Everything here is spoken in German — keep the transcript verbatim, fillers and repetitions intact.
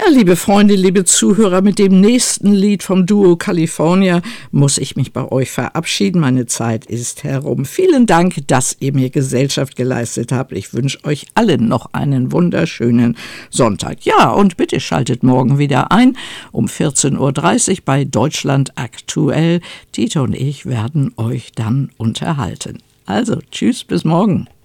liebe Freunde, liebe Zuhörer, mit dem nächsten Lied vom Duo California muss ich mich bei euch verabschieden. Meine Zeit ist herum. Vielen Dank, dass ihr mir Gesellschaft geleistet habt. Ich wünsche euch allen noch einen wunderschönen Sonntag. Ja, und bitte schaltet morgen wieder ein um vierzehn Uhr dreißig bei Deutschland aktuell. Tito und ich werden euch dann unterhalten. Also, tschüss, bis morgen.